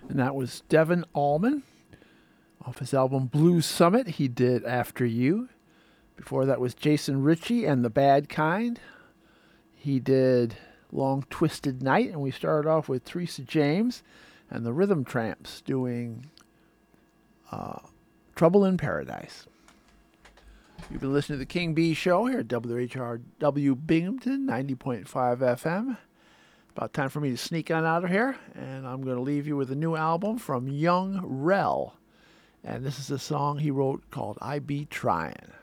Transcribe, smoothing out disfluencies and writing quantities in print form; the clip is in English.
And that was Devin Allman. Off his album Blue Summit, he did After You. Before that was Jason Ritchie and The Bad Kind. He did Long Twisted Night. And we started off with Teresa James and the Rhythm Tramps doing Trouble in Paradise. You've been listening to the King Bee Show here at WHRW Binghamton, 90.5 FM. About time for me to sneak on out of here, and I'm going to leave you with a new album from Young Rel. And this is a song he wrote called I Be Tryin'.